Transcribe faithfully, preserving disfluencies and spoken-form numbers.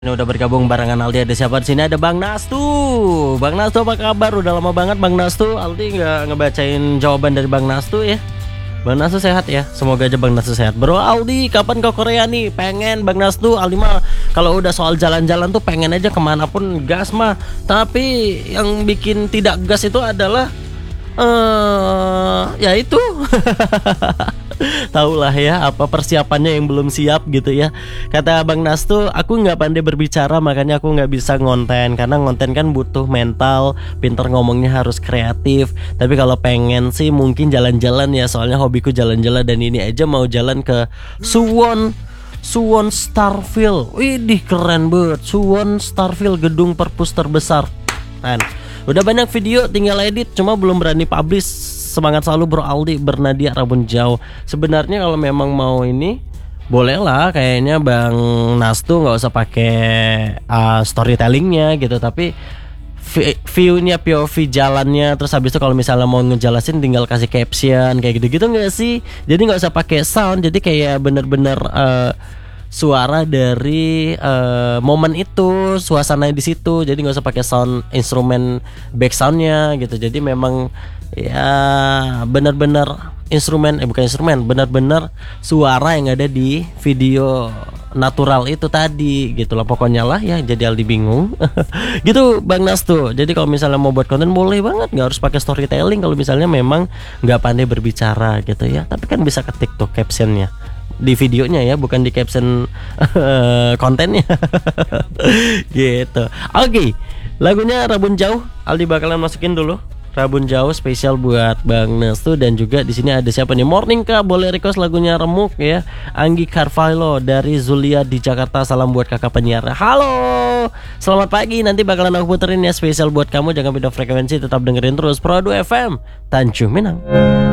Ini udah bergabung barengan Aldi. Ada siapa di sini? Ada Bang Nastu. Bang Nastu apa kabar? Udah lama banget Bang Nastu. Aldi nggak ngebacain jawaban dari Bang Nastu ya. Bang Nastu sehat ya. Semoga aja Bang Nastu sehat. Bro Aldi, kapan ke Korea nih? Pengen Bang Nastu. Aldi mah kalau udah soal jalan-jalan tuh pengen aja kemanapun gas mah. Tapi yang bikin tidak gas itu adalah eh uh, ya itu. Tahulah ya apa persiapannya yang belum siap gitu ya. Kata Bang Nastu, aku nggak pandai berbicara makanya aku nggak bisa ngonten. Karena ngonten kan butuh mental, pinter ngomongnya harus kreatif. Tapi kalau pengen sih mungkin jalan-jalan ya. Soalnya hobiku jalan-jalan dan ini aja mau jalan ke Suwon Suwon Starfield. Widih keren banget. Suwon Starfield, gedung perpus terbesar. Kan udah banyak video tinggal edit, cuma belum berani publish. Semangat selalu Bro Aldi, Bernadia Rabun Jauh. Sebenarnya kalau memang mau ini bolehlah kayaknya Bang Nastu nggak usah pakai uh, storytellingnya gitu, tapi view-nya P O V jalannya. Terus habis itu kalau misalnya mau ngejelasin tinggal kasih caption kayak gitu-gitu nggak sih? Jadi nggak usah pakai sound, jadi kayak bener-bener uh, suara dari uh, momen itu, suasana di situ. Jadi nggak usah pakai sound instrumen back soundnya gitu. Jadi memang ya benar-benar instrumen eh bukan instrumen, benar-benar suara yang ada di video natural itu tadi gitu lah pokoknya lah ya. Jadi Aldi bingung. Gitu Bang Nastu. Jadi kalau misalnya mau buat konten boleh banget, nggak harus pakai storytelling kalau misalnya memang nggak pandai berbicara gitu ya. Tapi kan bisa ketik tuh captionnya di videonya ya, bukan di caption kontennya. Gitu. Oke, okay. Lagunya Rabun Jauh Aldi bakalan masukin dulu. Rabun Jauh spesial buat Bang Nastu. Dan juga di sini ada siapa nih? Morning Kak, boleh request lagunya Remuk ya. Anggi Carvalho dari Zulia di Jakarta. Salam buat kakak penyiar. Halo, selamat pagi. Nanti bakalan aku puterin ya spesial buat kamu. Jangan pindah frekuensi, tetap dengerin terus Pro dua F M Tanjung Minang.